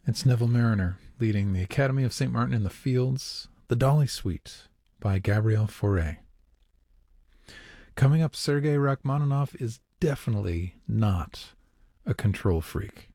It's Neville Mariner leading the Academy of St. Martin in the Fields, The Dolly Suite by Gabriel Fauré. Coming up, Sergei Rachmaninoff is definitely not a control freak.